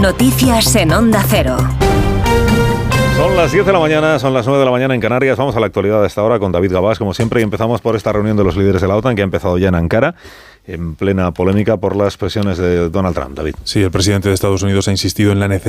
Noticias en Onda Cero. Son las 10 de la mañana, son las 9 de la mañana en Canarias. Vamos a la actualidad de esta hora con David Gabás, como siempre, y empezamos por esta reunión de los líderes de la OTAN que ha empezado ya en Ankara, en plena polémica por las presiones de Donald Trump. David. Sí, el presidente de Estados Unidos ha insistido en la necesidad